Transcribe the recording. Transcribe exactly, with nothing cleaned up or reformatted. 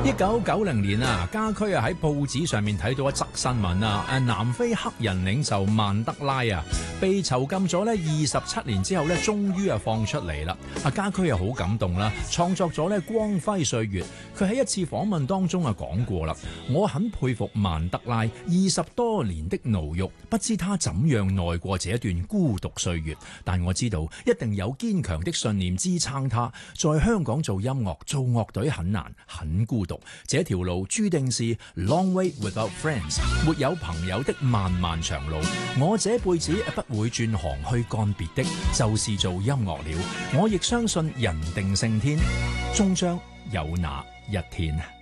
一九九零年啊，家駒啊喺報紙上面睇到一則新聞啊，誒南非黑人領袖曼德拉啊被囚禁咗咧二十七年之後咧，終於啊放出嚟啦。啊家駒啊好感動啦，創作咗咧光輝歲月。佢喺一次訪問當中啊講過啦，我很佩服曼德拉二十多年的牢獄，不知他怎樣耐過這一段孤獨歲月，但我知道一定有堅強的信念支撐他。在香港做音樂做樂隊很難，很孤獨，這條路注定是 long way without friends， 沒有朋友的漫漫長路。我這輩子不會轉行去幹別的，就是做音樂了。我亦相信人定勝天，終將有那一天。